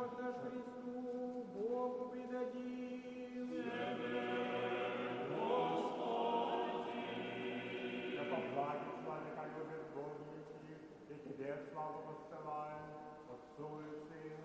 наш Христу, Богу предадим. Да поблагослови, как любит Бог и Тебе славу посылаем, Отцу и Сыну